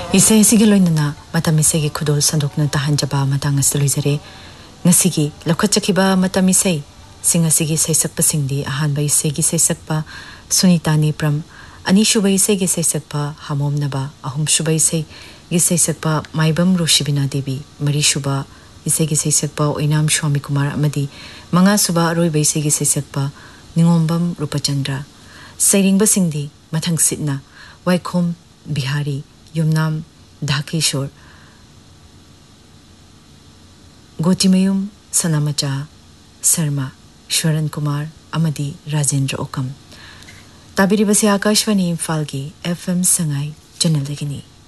Isay sige loinana matamisay gi khudol sandokna tahanjaba matang asluizare ngasigi lokhachakiba matamisay singasigi saisakpa singdi ahanba isay gi saisakpa sunitani pram anishuba isay gi saisakpa hamomnaba ahumshuba isay gi saisakpa maibam roshibina devi marishuba isay gi saisakpa oinam swami kumar amadi manga suba aroiba isay gi saisakpa ningombam rupachandra sairingba singdi mathang sitna waikhom bihari Yumnam Dhakeshwar Gotimayum Sanamacha Sarma Shwaran Kumar Amadi Rajendra Okam Tabiribasi Akashvani Imphal gi FM Sangai Channel dagini